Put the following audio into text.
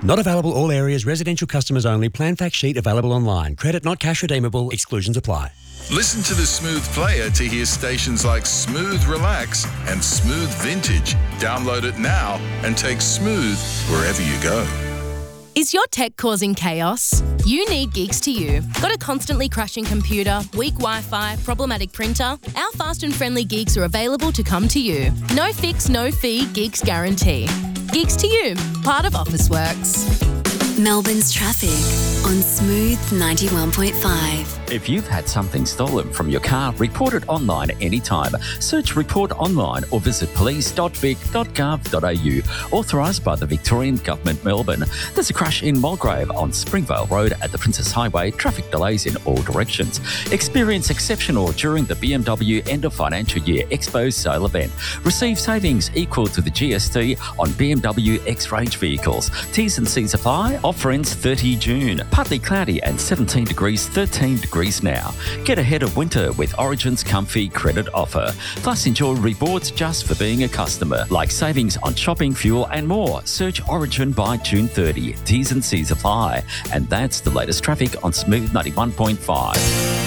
Not available all areas, residential customers only. Plan fact sheet available online. Credit not cash redeemable. Exclusions apply. Listen to the Smooth Player to hear stations like Smooth Relax and Smooth Vintage. Download it now and take Smooth wherever you go. Is your tech causing chaos? You need Geeks to You. Got a constantly crashing computer, weak Wi-Fi, problematic printer? Our fast and friendly Geeks are available to come to you. No fix, no fee, Geeks guarantee. Geeks to You, part of Officeworks. Melbourne's traffic on Smooth 91.5. If you've had something stolen from your car, report it online anytime. Search Report Online or visit police.vic.gov.au. Authorised by the Victorian Government, Melbourne. There's a crash in Mulgrave on Springvale Road at the Princess Highway. Traffic delays in all directions. Experience exceptional during the BMW End of Financial Year Expo sale event. Receive savings equal to the GST on BMW X-Range vehicles. T's and C's apply. Offer ends 30 June. Partly cloudy and 17 degrees, 13 degrees now. Get ahead of winter with Origin's comfy credit offer. Plus enjoy rewards just for being a customer, like savings on shopping, fuel and more. Search Origin by June 30. T's and C's apply. And that's the latest traffic on Smooth 91.5.